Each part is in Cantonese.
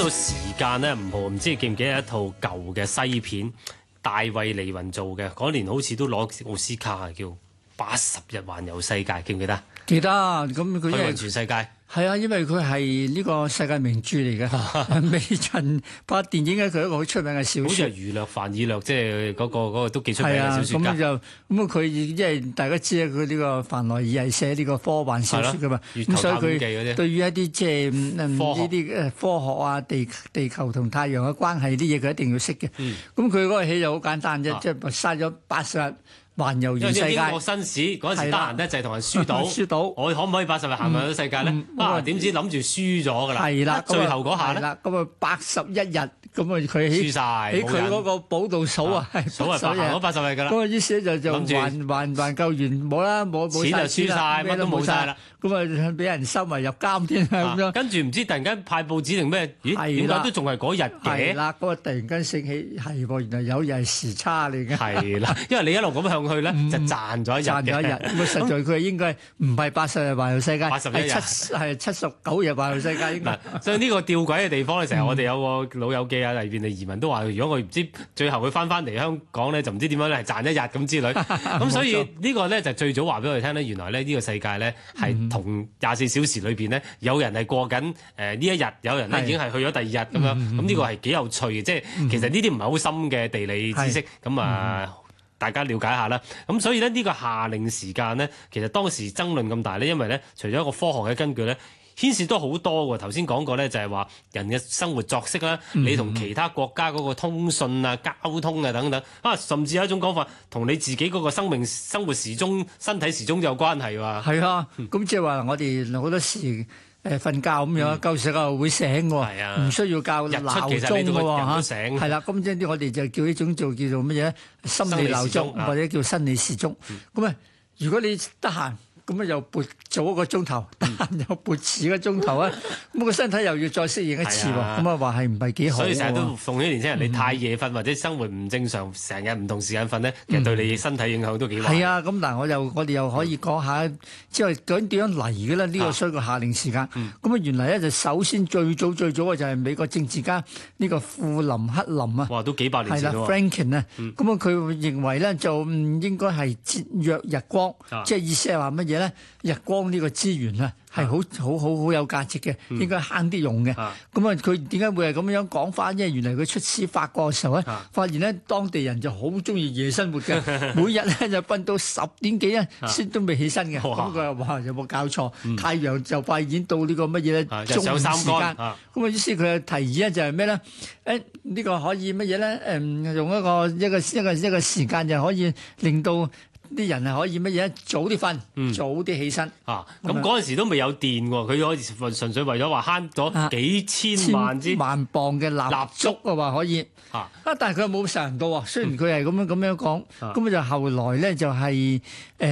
到時間咧，唔知記唔記得一套舊嘅西片，大衛利雲做嘅，嗰年好似都攞奧斯卡，叫《80日環遊世界》，記唔記得？ 記得，咁佢因為全世界係啊，因為佢係呢個世界名著嚟嘅。微塵拍電影咧，佢係一個好出名嘅小説， 好似係余略范以略，即係嗰個都幾出名嘅小説家。 咁佢因為大家知佢呢個范萊爾係寫呢個科幻小説噶嘛，咁所以佢對於一啲即係呢啲科學啊、地球同太陽嘅關係啲嘢，佢一定要識嘅。咁佢嗰個戲就好簡單啫，即係嘥咗80日。環遊完世界， 英國紳士嗰陣時得閒咧就係同人輸賭，我可唔可以80日行埋咗世界咧？點知諗住輸咗㗎啦！ 係啦， 最後嗰下咧， 咁啊81日，咁啊佢輸晒， 喺佢嗰個簿度數啊， 數係行咗80日㗎啦。 咁啊於是就還救完冇啦，冇錢就輸晒，乜都冇晒啦。 咁啊俾人收埋入監添咁樣。 跟住唔知突然間派報紙定咩？咦？點解都仲係嗰日嘅？ 係啦，咁啊突然間醒起係喎，原來有日係時差嚟嘅。 係啦，因為你一路咁向去咧，就賺咗一日嘅。 賺咗一日，咁實在佢應該唔係80日環遊世界，81日係79日環遊世界應該。 所以呢個吊詭嘅地方咧，成日我哋有個老友記啊，嚟便利移民都話，如果我唔知最後佢翻嚟香港咧，就唔知點樣咧，係賺一日咁之類。咁所以呢個咧就最早話俾我哋聽咧，原來咧呢個世界咧係同24小時裏邊咧，有人係過緊呢一日，有人咧已經係去咗第二日咁樣。咁呢個係幾有趣嘅，即係其實呢啲唔係好深嘅地理知識咁大家了解下啦。咁所以咧呢個夏令時間咧，其實當時爭論咁大咧，因為咧除咗一個科學嘅根據咧，牽涉都好多喎。頭先講過咧，就係話人嘅生活作息啦，你同其他國家嗰個通訊啊、交通啊等等甚至有一種講法，同你自己嗰個生活時鐘、身體時鐘都有關係喎。 係啊，咁即係話我哋好多時瞓覺咁樣，夠時候會醒喎，唔需要校鬧鐘嘅嚇。係啦，咁即係我哋就叫呢種叫做乜嘢咧？心理鬧鐘或者叫生理時鐘。咁啊，如果你得閒，咁啊又撥早1個鐘頭，又撥遲1個鐘頭啊，咁個身體又要再適應一次喎，咁啊話係唔係幾好？ 所以成日都奉啲年輕人，你太夜瞓或者生活唔正常，成日唔同時間瞓咧，其實對你身體影響都幾大。 係啊，咁嗱，我哋又可以講下，即係究竟點樣嚟嘅咧？呢個所謂嘅夏令時間，咁啊原來咧就首先最早嘅就係美國政治家呢個富林克林啊， 哇，都幾百年前喎。 Franklin 啊，咁啊佢認為咧就應該係節約日光，即係意思係話乜嘢咧？日光呢個資源啊，係好有價值嘅，應該慳啲用嘅。咁啊，佢點解會係咁樣講翻？因為原來佢出使法國嘅時候咧，發現咧當地人就好中意夜生活嘅，每日咧就瞓到10點幾啊，先都未起身嘅。咁佢話：有冇搞錯？太陽就快已經到呢個乜嘢咧？中午時間。咁啊，於是佢嘅提議咧就係咩咧？呢個可以乜嘢咧？用一個時間就可以令到啲人係可以乜嘢早啲瞓，早啲起身。咁嗰陣時都未有電喎，佢可以純粹為咗話慳咗幾千萬磅嘅蠟燭啊，話可以。但係佢又冇實行到喎。雖然佢係咁樣講，咁就後來咧就係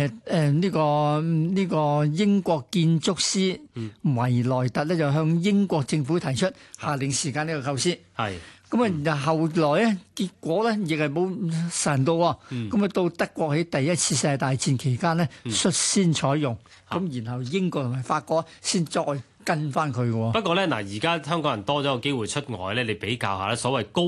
呢個英國建築師維萊特咧就向英國政府提出夏令時間呢個構思。咁啊，後來咧，結果咧亦係冇實行到喎。咁啊，到德國喺第一次世界大戰期間咧，率先採用，咁然後英國同埋法國先再跟翻佢喎。 不過咧，嗱而家香港人多咗個機會出外咧，你比較下咧，所謂高